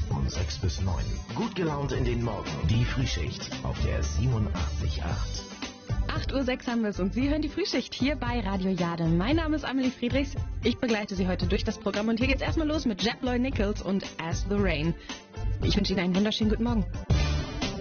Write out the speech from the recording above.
von 6 bis 9. Gut gelaunt in den Morgen. Die Frühschicht auf der 87.8. 8:06 Uhr haben wir es und Sie hören die Frühschicht hier bei Radio Jade. Mein Name ist Amelie Friedrichs. Ich begleite Sie heute durch das Programm und hier geht's erstmal los mit Jep Lloyd Nichols und As the Rain. Ich wünsche Ihnen einen wunderschönen guten Morgen.